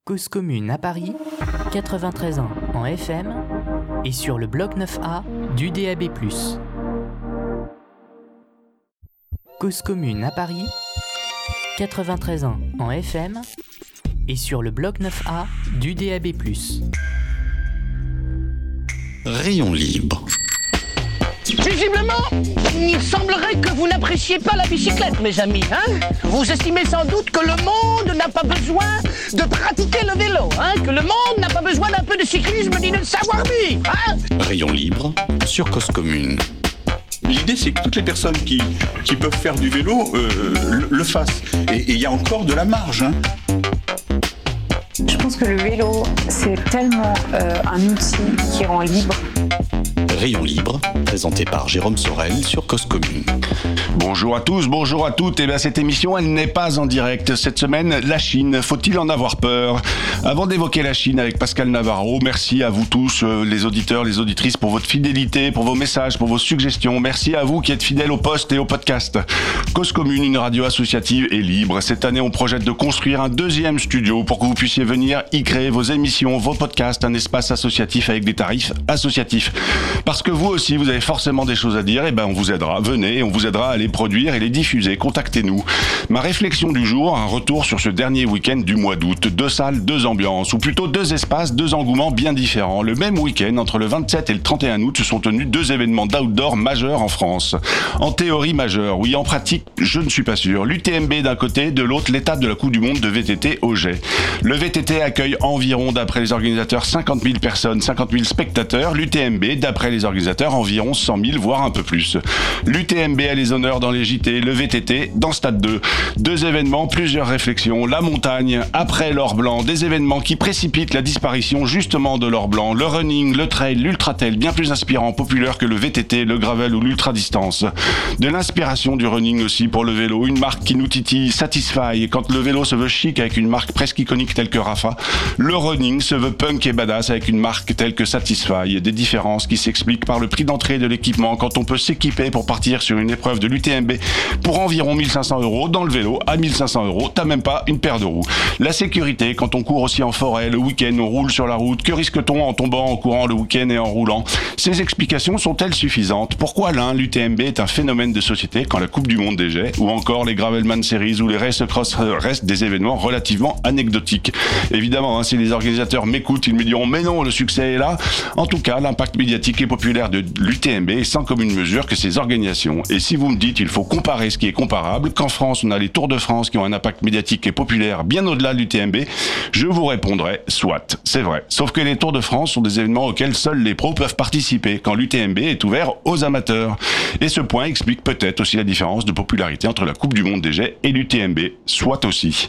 Cause commune à Paris, 93 ans en FM et sur le bloc 9A du DAB+. Cause commune à Paris, 93 ans en FM et sur le bloc 9A du DAB+. Rayon libre. Visiblement, il semblerait que vous n'appréciez pas la bicyclette, mes amis. Vous estimez sans doute que le monde n'a pas besoin de pratiquer le vélo, que le monde n'a pas besoin d'un peu de cyclisme ni de savoir-vivre. Rayon libre sur Cause commune. L'idée, c'est que toutes les personnes qui peuvent faire du vélo le fassent. Et il y a encore de la marge. Je pense que le vélo, c'est tellement un outil qui rend libre. Rayon libre, présenté par Jérôme Sorel sur Cause commune. Bonjour à tous, bonjour à toutes. Cette émission, elle n'est pas en direct. Cette semaine, la Chine, faut-il en avoir peur ? Avant d'évoquer la Chine avec Pascal Navarro, merci à vous tous, les auditeurs, les auditrices, pour votre fidélité, pour vos messages, pour vos suggestions. Merci à vous qui êtes fidèles au poste et au podcast. Cause commune, une radio associative et libre. Cette année, on projette de construire un deuxième studio pour que vous puissiez venir y créer vos émissions, vos podcasts, un espace associatif avec des tarifs associatifs. Parce que vous aussi, vous avez forcément des choses à dire, on vous aidera. Venez, on vous aidera à les produire et les diffuser. Contactez-nous. Ma réflexion du jour, un retour sur ce dernier week-end du mois d'août. 2 salles, 2 ambiances, ou plutôt 2 espaces, 2 engouements bien différents. Le même week-end, entre le 27 et le 31 août, se sont tenus 2 événements d'outdoor majeurs en France. En théorie majeure, oui, en pratique, je ne suis pas sûr. L'UTMB d'un côté, de l'autre, l'étape de la Coupe du Monde de VTT au Jet. Le VTT accueille environ, d'après les organisateurs, 50 000 personnes, 50 000 spectateurs. L'UTMB, d'après les organisateurs, environ 100 000, voire un peu plus. L'UTMB a les honneurs dans les JT, le VTT dans Stade 2. 2 événements, plusieurs réflexions. La montagne, après l'or blanc, des événements qui précipitent la disparition justement de l'or blanc. Le running, le trail, l'ultra-trail, bien plus inspirant, populaire que le VTT, le gravel ou l'ultra-distance. De l'inspiration du running aussi pour le vélo. Une marque qui nous titille, Satisfy. Quand le vélo se veut chic avec une marque presque iconique telle que Rafa, le running se veut punk et badass avec une marque telle que Satisfy. Des différences qui s'expliquent par le prix d'entrée de l'équipement quand on peut s'équiper pour partir sur une épreuve de l'UTMB pour environ 1500 €. Dans le vélo, à 1500 €, t'as même pas une paire de roues. La sécurité, quand on court aussi en forêt, le week-end, on roule sur la route. Que risque-t-on en tombant, en courant le week-end et en roulant ? Ces explications sont-elles suffisantes ? Pourquoi l'UTMB est un phénomène de société quand la Coupe du Monde des Jets, ou encore les Gravelman Series ou les Race Cross restent des événements relativement anecdotiques ? Évidemment, si les organisateurs m'écoutent, ils me diront « Mais non, le succès est là ». En tout cas, l'impact médiatique et populaire de l'UTMB est sans commune mesure que ces organisations. Et si vous me dites il faut comparer ce qui est comparable, qu'en France on a les Tours de France qui ont un impact médiatique et populaire bien au-delà de l'UTMB, je vous répondrai soit, c'est vrai. Sauf que les Tours de France sont des événements auxquels seuls les pros peuvent participer, quand l'UTMB est ouvert aux amateurs. Et ce point explique peut-être aussi la différence de popularité entre la Coupe du Monde des Jets et l'UTMB, soit aussi.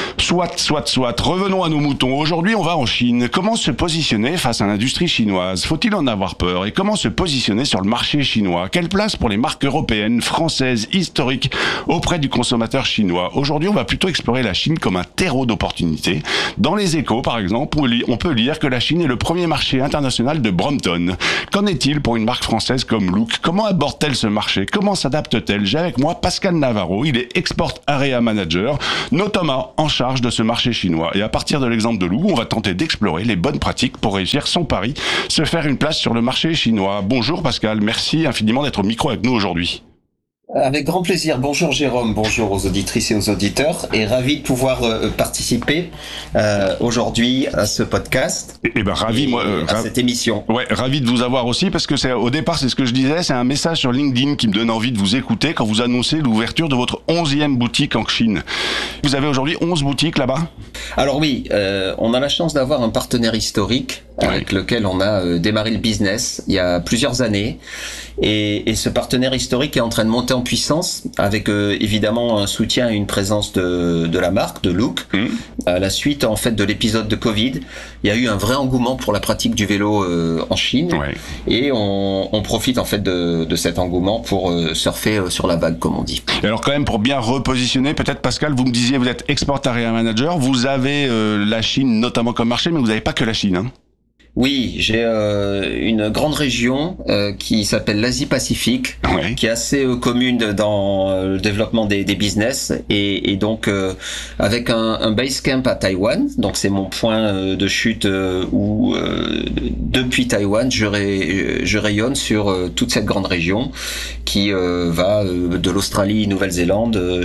Soit. Revenons à nos moutons. Aujourd'hui, on va en Chine. Comment se positionner face à l'industrie chinoise ? Faut-il en avoir peur ? Et comment se positionner sur le marché chinois ? Quelle place pour les marques européennes, françaises, historiques auprès du consommateur chinois ? Aujourd'hui, on va plutôt explorer la Chine comme un terreau d'opportunités. Dans les Échos, par exemple, on peut lire que la Chine est le premier marché international de Brompton. Qu'en est-il pour une marque française comme Look ? Comment aborde-t-elle ce marché ? Comment s'adapte-t-elle ? J'ai avec moi Pascal Navarro, il est Export Area Manager, notamment en charge de ce marché chinois. Et à partir de l'exemple de Look, on va tenter d'explorer les bonnes pratiques pour réussir son pari, se faire une place sur le marché chinois. Bonjour Pascal, merci infiniment d'être au micro avec nous aujourd'hui. Avec grand plaisir. Bonjour Jérôme, bonjour aux auditrices et aux auditeurs, et ravi de pouvoir participer aujourd'hui à ce podcast. Ravi à cette émission. Ouais, ravi de vous avoir aussi parce que au départ, c'est ce que je disais, c'est un message sur LinkedIn qui me donne envie de vous écouter quand vous annoncez l'ouverture de votre 11e boutique en Chine. Vous avez aujourd'hui 11 boutiques là-bas ? Alors oui, on a la chance d'avoir un partenaire historique avec lequel on a démarré le business il y a plusieurs années. Et ce partenaire historique est en train de monter en puissance avec évidemment un soutien et une présence de la marque, de Look. À la suite en fait de l'épisode de Covid, il y a eu un vrai engouement pour la pratique du vélo en Chine. Et on profite en fait de cet engouement pour surfer sur la vague, comme on dit. Et alors quand même, pour bien repositionner, peut-être Pascal, vous me disiez vous êtes Export Area Manager, vous avez la Chine notamment comme marché, mais vous n'avez pas que la Chine, hein ? Oui, j'ai une grande région qui s'appelle l'Asie-Pacifique, qui est assez commune dans le développement des business, et donc avec un base camp à Taïwan. Donc c'est mon point de chute où depuis Taïwan je rayonne sur toute cette grande région qui va de l'Australie, Nouvelle-Zélande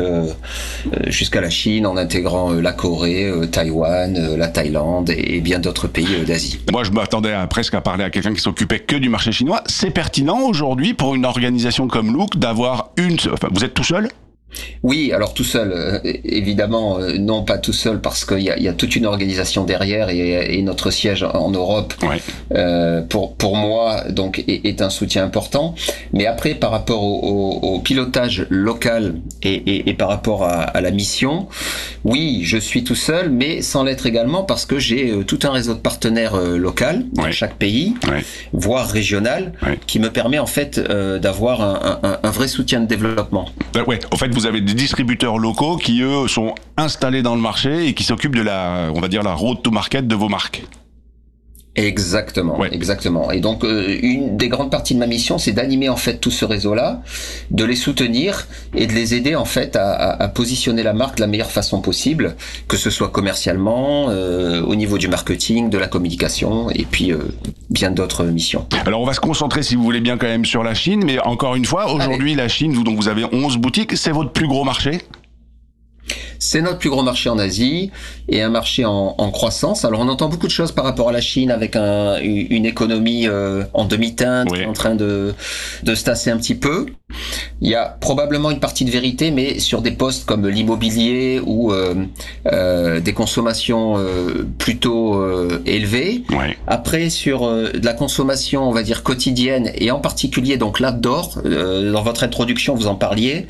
jusqu'à la Chine, en intégrant la Corée, Taïwan, la Thaïlande et bien d'autres pays d'Asie. Moi, je m'attendais presque à parler à quelqu'un qui s'occupait que du marché chinois. C'est pertinent aujourd'hui pour une organisation comme Look d'avoir Enfin, vous êtes tout seul ? Oui, alors tout seul, évidemment, non pas tout seul, parce qu'il y a toute une organisation derrière et notre siège en Europe, pour moi, donc, est un soutien important. Mais après, par rapport au pilotage local et par rapport à la mission, oui, je suis tout seul, mais sans l'être également, parce que j'ai tout un réseau de partenaires local dans chaque pays, voire régional, qui me permet en fait d'avoir un vrai soutien de développement. En fait, vous avez des distributeurs locaux qui, eux, sont installés dans le marché et qui s'occupent de la road to market de vos marques. Exactement, exactement. Et donc une des grandes parties de ma mission, c'est d'animer en fait tout ce réseau-là, de les soutenir et de les aider en fait à positionner la marque de la meilleure façon possible, que ce soit commercialement, au niveau du marketing, de la communication et puis bien d'autres missions. Alors on va se concentrer, si vous voulez bien, quand même sur la Chine, mais encore une fois, aujourd'hui la Chine, donc vous avez 11 boutiques, c'est votre plus gros marché ? C'est notre plus gros marché en Asie et un marché en croissance. Alors on entend beaucoup de choses par rapport à la Chine avec une économie en demi-teinte, en train de se tasser un petit peu. Il y a probablement une partie de vérité, mais sur des postes comme l'immobilier ou des consommations plutôt élevées. Après, sur de la consommation, on va dire quotidienne, et en particulier donc l'outdoor, dans votre introduction vous en parliez,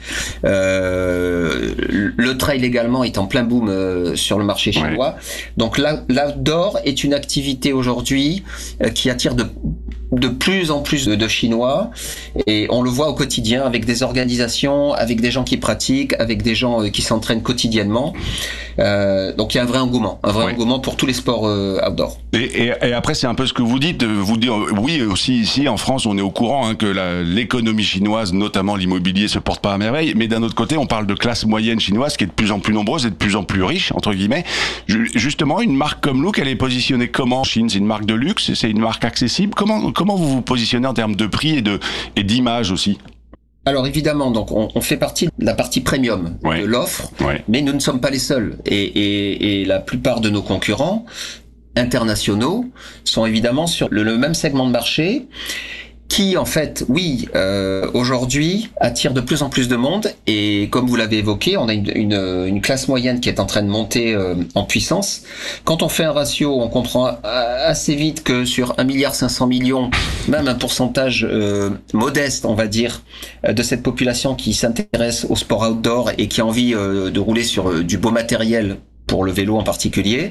le trail également est en plein boom sur le marché chinois. Donc l'outdoor est une activité aujourd'hui qui attire de plus en plus de Chinois, et on le voit au quotidien avec des organisations, avec des gens qui pratiquent, avec des gens qui s'entraînent quotidiennement. Donc il y a un vrai engouement pour tous les sports outdoor. Et après, c'est un peu ce que vous dites. Vous dites, oui, aussi ici en France, on est au courant que l'économie chinoise, notamment l'immobilier, se porte pas à merveille. Mais d'un autre côté, on parle de classe moyenne chinoise qui est de plus en plus nombreuse et de plus en plus riche, entre guillemets. Justement, une marque comme Look, elle est positionnée comment en Chine ? C'est une marque de luxe, c'est une marque accessible. Comment vous vous positionnez en termes de prix et d'image aussi ? Alors évidemment, donc on fait partie de la partie premium de l'offre, mais nous ne sommes pas les seuls. Et la plupart de nos concurrents internationaux sont évidemment sur le même segment de marché, qui en fait, aujourd'hui attire de plus en plus de monde, et comme vous l'avez évoqué, on a une classe moyenne qui est en train de monter en puissance. Quand on fait un ratio, on comprend assez vite que sur 1,5 milliard, même un pourcentage modeste, on va dire, de cette population qui s'intéresse au sport outdoor et qui a envie de rouler sur du beau matériel, pour le vélo en particulier,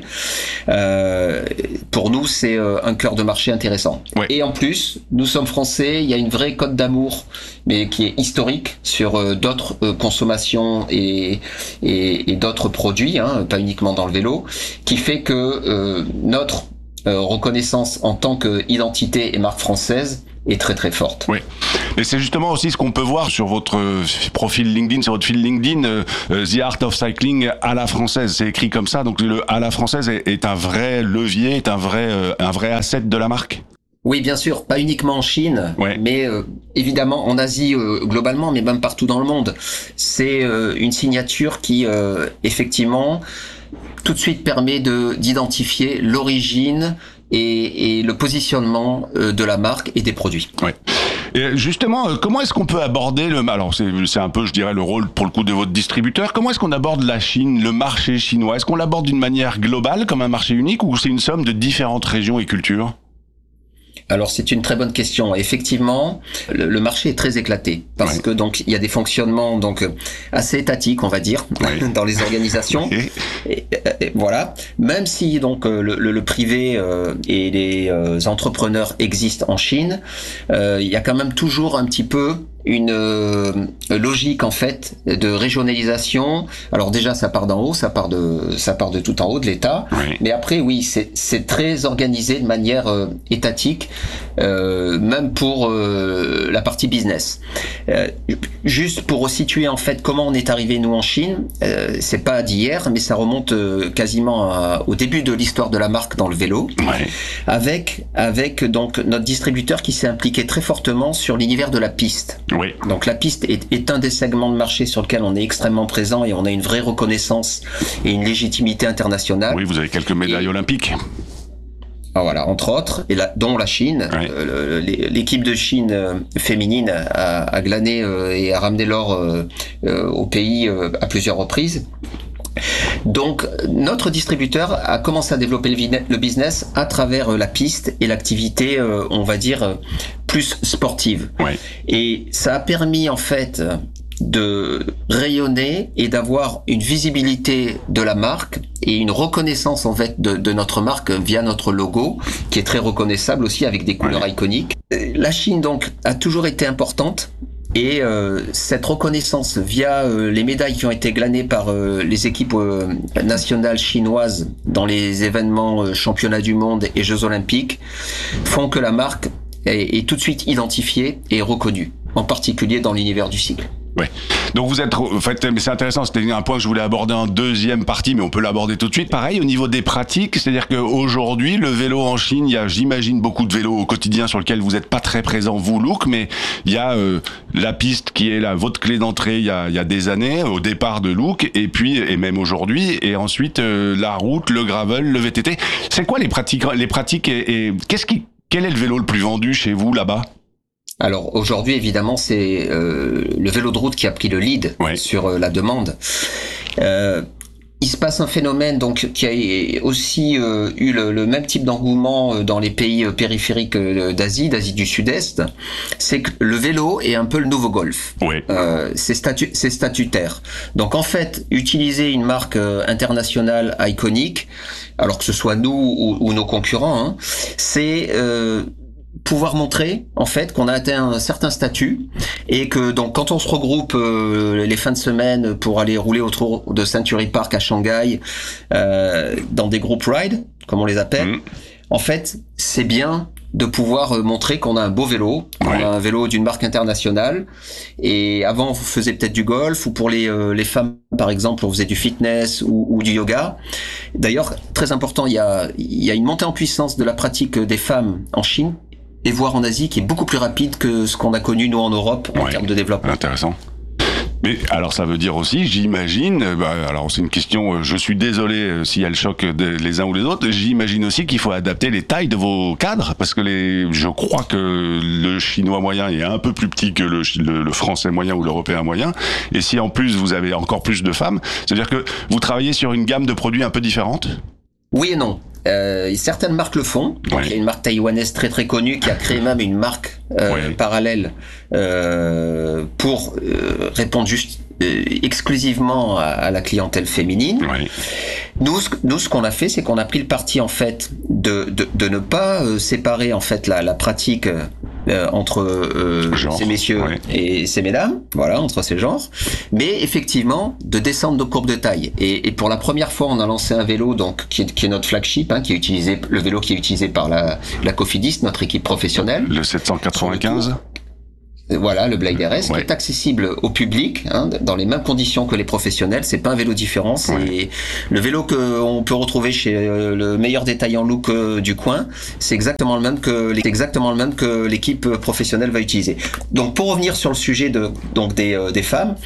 pour nous c'est un cœur de marché intéressant. Et en plus, nous sommes français, il y a une vraie cote d'amour, mais qui est historique sur d'autres consommations et d'autres produits, pas uniquement dans le vélo, qui fait que notre reconnaissance en tant qu'identité et marque française est très très forte. Oui. Et c'est justement aussi ce qu'on peut voir sur votre profil LinkedIn, sur votre fil LinkedIn, The Art of Cycling à la française. C'est écrit comme ça, donc le à la française est un vrai levier, est un vrai asset de la marque. Oui, bien sûr, pas uniquement en Chine, mais évidemment en Asie globalement, mais même partout dans le monde. C'est une signature qui effectivement tout de suite permet d'identifier l'origine et le positionnement de la marque et des produits. Et justement, comment est-ce qu'on peut aborder alors c'est un peu, je dirais, le rôle pour le coup de votre distributeur. Comment est-ce qu'on aborde la Chine, le marché chinois ? Est-ce qu'on l'aborde d'une manière globale, comme un marché unique, ou c'est une somme de différentes régions et cultures ? Alors c'est une très bonne question. Effectivement, le marché est très éclaté parce que donc il y a des fonctionnements donc assez étatiques, on va dire, dans les organisations. Et voilà. Même si donc le privé et les entrepreneurs existent en Chine, il y a quand même toujours un petit peu une logique en fait de régionalisation. Alors déjà, ça part d'en haut, ça part de tout en haut de l'État. Oui. Mais après, oui, c'est très organisé de manière étatique, même pour la partie business. Juste pour situer en fait comment on est arrivé nous en Chine, c'est pas d'hier, mais ça remonte quasiment au début de l'histoire de la marque dans le vélo, Ouais. avec donc notre distributeur qui s'est impliqué très fortement sur l'univers de la piste. Oui. Donc la piste est un des segments de marché sur lequel on est extrêmement présent et on a une vraie reconnaissance et une légitimité internationale. Oui, vous avez quelques médailles olympiques. Ah, voilà, entre autres, dont la Chine. Ouais. L'équipe de Chine féminine a glané et a ramené l'or au pays à plusieurs reprises. Donc, notre distributeur a commencé à développer le business à travers la piste et l'activité, on va dire, plus sportive. Ouais. Et ça a permis, en fait, de rayonner et d'avoir une visibilité de la marque et une reconnaissance, en fait, de notre marque via notre logo, qui est très reconnaissable aussi avec des couleurs iconiques. La Chine, donc, a toujours été importante. Et cette reconnaissance via les médailles qui ont été glanées par les équipes nationales chinoises dans les événements championnats du monde et Jeux olympiques font que la marque est tout de suite identifiée et reconnue, en particulier dans l'univers du cycle. Ouais. Donc vous êtes, en fait, mais c'est intéressant, c'était un point que je voulais aborder en deuxième partie, mais on peut l'aborder tout de suite. Pareil, au niveau des pratiques, c'est-à-dire qu'aujourd'hui, le vélo en Chine, il y a, j'imagine, beaucoup de vélos au quotidien sur lesquels vous n'êtes pas très présent, vous, Look, mais il y a la piste qui est votre clé d'entrée il y a des années, au départ de Look, et puis, et même aujourd'hui, et ensuite, la route, le gravel, le VTT. C'est quoi les pratiques et quel est le vélo le plus vendu chez vous, là-bas? Alors aujourd'hui, évidemment, c'est le vélo de route qui a pris le lead sur la demande. Il se passe un phénomène donc qui a aussi eu le même type d'engouement dans les pays périphériques d'Asie du Sud-Est. C'est que le vélo est un peu le nouveau golf. Oui. C'est statutaire. Donc en fait, utiliser une marque internationale iconique, alors que ce soit nous ou nos concurrents, hein, c'est pouvoir montrer en fait qu'on a atteint un certain statut et que donc quand on se regroupe les fins de semaine pour aller rouler autour de Century Park à Shanghai dans des groupes ride comme on les appelle, en fait c'est bien de pouvoir montrer qu'on a un beau vélo, qu'on a un vélo d'une marque internationale. Et avant, on faisait peut-être du golf, ou pour les femmes, par exemple, on faisait du fitness ou du yoga. D'ailleurs, très important, il y a une montée en puissance de la pratique des femmes en Chine, et voire en Asie, qui est beaucoup plus rapide que ce qu'on a connu, nous, en Europe, en termes de développement. Intéressant. Mais alors ça veut dire aussi, j'imagine, alors c'est une question, je suis désolé s'il y a le choc les uns ou les autres, j'imagine aussi qu'il faut adapter les tailles de vos cadres, parce que je crois que le chinois moyen est un peu plus petit que le français moyen ou l'européen moyen, et si en plus vous avez encore plus de femmes, c'est-à-dire que vous travaillez sur une gamme de produits un peu différente ? Oui et non. Certaines marques le font. Donc, il y a une marque taïwanaise très très connue qui a créé même une marque parallèle pour répondre juste exclusivement à la clientèle féminine. Nous, ce qu'on a fait, c'est qu'on a pris le parti en fait de ne pas séparer en fait la pratique entre ces messieurs et ces mesdames, voilà, entre ces genres, mais effectivement de descendre nos courbes de taille. Et pour la première fois, on a lancé un vélo donc qui est notre flagship, hein, le vélo qui est utilisé par la Cofidis, notre équipe professionnelle. Le 795. Voilà, le Blade RS, qui est accessible au public, hein, dans les mêmes conditions que les professionnels. C'est pas un vélo différent, c'est le vélo qu'on peut retrouver chez le meilleur détaillant Look du coin. C'est exactement le même que l'équipe professionnelle va utiliser. Donc, pour revenir sur le sujet des femmes,